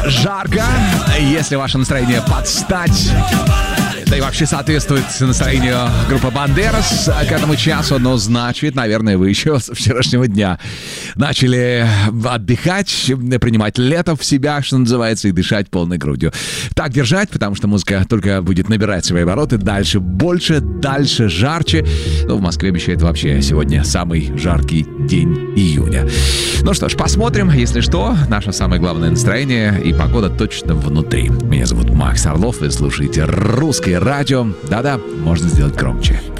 жарко. Если ваше настроение под стать, да и вообще соответствует настроению группы Бандерас к этому часу, но значит, наверное, вы еще с вчерашнего дня начали отдыхать, принимать лето в себя, что называется, и дышать полной грудью. Так держать, потому что музыка только будет набирать свои обороты. Дальше больше, дальше жарче. Ну, в Москве обещает вообще сегодня самый жаркий день июня. Ну что ж, посмотрим. Если что, наше самое главное настроение и погода точно внутри. Меня зовут Макс Орлов, вы слушаете «Русское радио». Да-да, можно сделать громче.